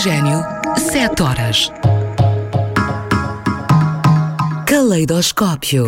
Oxigênio, 7 horas. Caleidoscópio.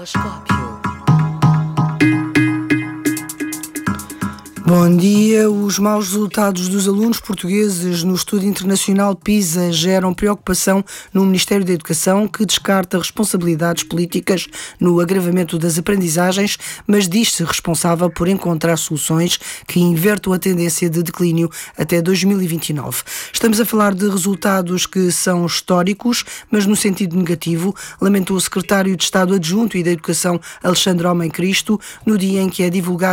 Bom dia. Os maus resultados dos alunos portugueses no estudo internacional PISA geram preocupação no Ministério da Educação, que descarta responsabilidades políticas no agravamento das aprendizagens, mas diz-se responsável por encontrar soluções que invertam a tendência de declínio até 2029. Estamos a falar de resultados que são históricos, mas no sentido negativo, lamentou o secretário de Estado Adjunto e da Educação, Alexandre Homem Cristo, no dia em que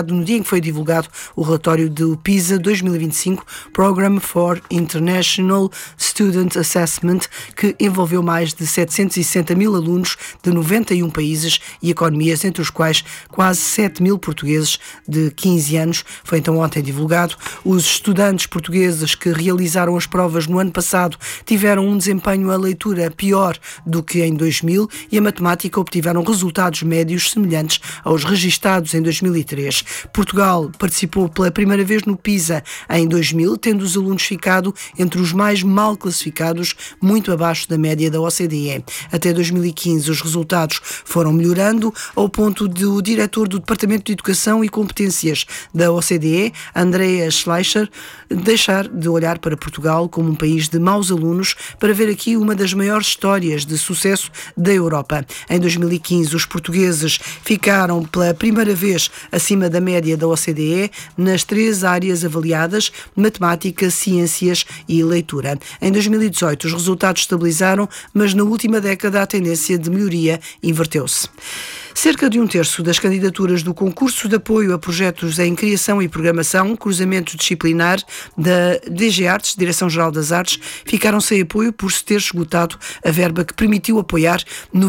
foi divulgado o relatório do PISA 2025, Program for International Student Assessment, que envolveu mais de 760 mil alunos de 91 países e economias, entre os quais quase 7 mil portugueses de 15 anos. Foi então ontem divulgado. Os estudantes portugueses que realizaram as provas no ano passado tiveram um desempenho a leitura pior do que em 2000 e a matemática obtiveram resultados médios semelhantes aos registados em 2003. Portugal participou pela primeira vez no PISA em 2000, tendo os alunos ficado entre os mais mal classificados, muito abaixo da média da OCDE. Até 2015 os resultados foram melhorando, ao ponto de o diretor do Departamento de Educação e Competências da OCDE, Andreas Schleicher, deixar de olhar para Portugal como um país de maus alunos para ver aqui uma das maiores histórias de sucesso da Europa. Em 2015 os portugueses ficaram pela primeira vez acima da média da OCDE nas 3 áreas avaliadas: matemática, ciências e leitura. Em 2018 os resultados estabilizaram, mas na última década a tendência de melhoria inverteu-se. Cerca de 1/3 das candidaturas do concurso de apoio a projetos em criação e programação, cruzamento disciplinar da DG Artes, Direção-Geral das Artes, ficaram sem apoio por se ter esgotado a verba que permitiu apoiar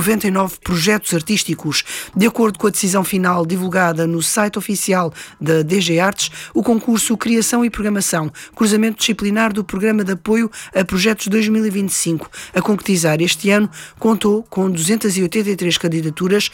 99 projetos artísticos. De acordo com a decisão final divulgada no site oficial da DG Artes, o concurso Criação e Programação, cruzamento disciplinar do Programa de Apoio a Projetos 2025, a concretizar este ano, contou com 283 candidaturas,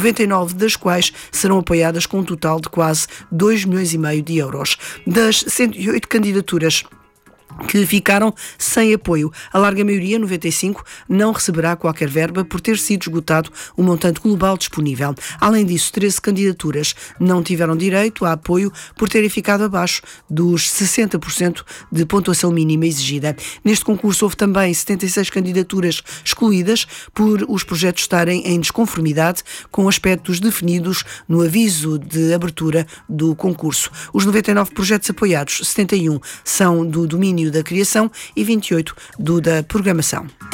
99 das quais serão apoiadas com um total de quase 2,5 milhões de euros. Das 108 candidaturas que ficaram sem apoio, a larga maioria, 95, não receberá qualquer verba por ter sido esgotado o montante global disponível. Além disso, 13 candidaturas não tiveram direito a apoio por terem ficado abaixo dos 60% de pontuação mínima exigida. Neste concurso houve também 76 candidaturas excluídas por os projetos estarem em desconformidade com aspectos definidos no aviso de abertura do concurso. Os 99 projetos apoiados, 71 são do domínio da criação e 28 do da programação.